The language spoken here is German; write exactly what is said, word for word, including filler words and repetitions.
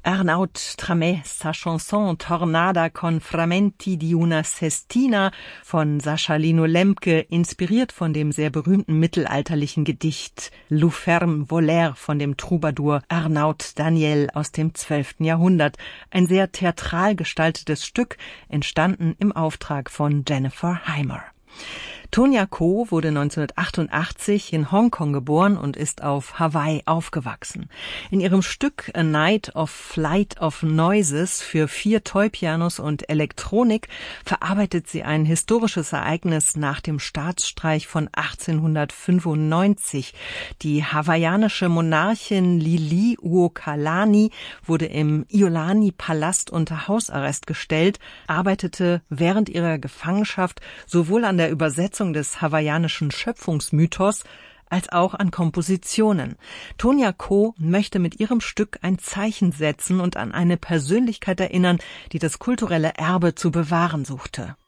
Arnaud tramait sa chanson Tornada con frammenti di una sestina von Sascha Lino Lemke, inspiriert von dem sehr berühmten mittelalterlichen Gedicht L'Uferme Voleur von dem Troubadour Arnaud Daniel aus dem zwölften Jahrhundert. Ein sehr theatral gestaltetes Stück, entstanden im Auftrag von Jennifer Hymer. Tonya Ko wurde neunzehnhundertachtundachtzig in Hongkong geboren und ist auf Hawaii aufgewachsen. In ihrem Stück A Night of Flight of Noises für vier Toy-Pianos und Elektronik verarbeitet sie ein historisches Ereignis nach dem Staatsstreich von achtzehnhundertfünfundneunzig. Die hawaiianische Monarchin Liliuokalani wurde im Iolani-Palast unter Hausarrest gestellt, arbeitete während ihrer Gefangenschaft sowohl an der Übersetzung des hawaiianischen Schöpfungsmythos als auch an Kompositionen. Tonya Ko möchte mit ihrem Stück ein Zeichen setzen und an eine Persönlichkeit erinnern, die das kulturelle Erbe zu bewahren suchte.